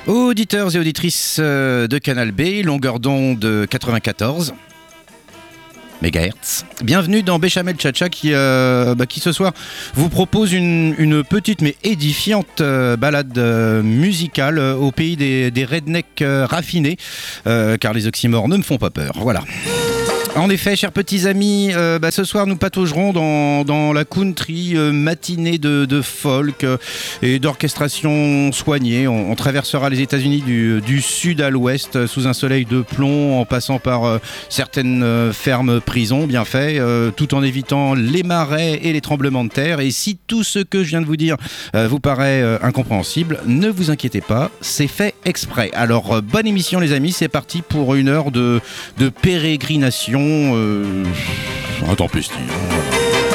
Auditeurs et auditrices de Canal B, longueur d'onde 94 MHz. Bienvenue dans Béchamel Tcha-Tcha qui ce soir vous propose une petite mais édifiante balade musicale au pays des rednecks raffinés, car les oxymores ne me font pas peur. Voilà. En effet, chers petits amis, ce soir nous pataugerons dans la country matinée de folk et d'orchestration soignée. On traversera les États-Unis du sud à l'ouest sous un soleil de plomb, en passant par certaines fermes prisons bien fait, tout en évitant les marais et les tremblements de terre. Et si tout ce que je viens de vous dire vous paraît incompréhensible, ne vous inquiétez pas, c'est fait exprès. Alors bonne émission les amis, c'est parti pour une heure de pérégrination. Un tempestif.